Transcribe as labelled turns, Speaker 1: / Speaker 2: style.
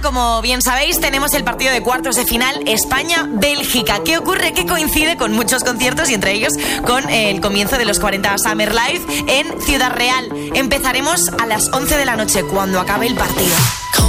Speaker 1: como bien sabéis, tenemos el partido de cuartos de final España-Bélgica. ¿Qué ocurre? Que coincide con muchos conciertos y entre ellos con el comienzo de los 40 Summer Live en Ciudad Real. Empezaremos a las 11 de la noche cuando acabe el partido.